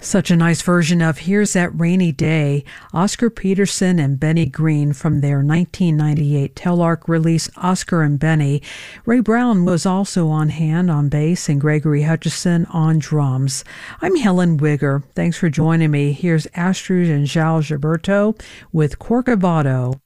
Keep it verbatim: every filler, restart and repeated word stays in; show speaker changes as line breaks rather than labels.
Such a nice version of Here's That Rainy Day, Oscar Peterson and Benny Green from their nineteen ninety-eight Telarc release Oscar and Benny. Ray Brown was also on hand on bass and Gregory Hutchison on drums. I'm Helen Wigger. Thanks for joining me. Here's Astrud and João Gilberto with Corcovado.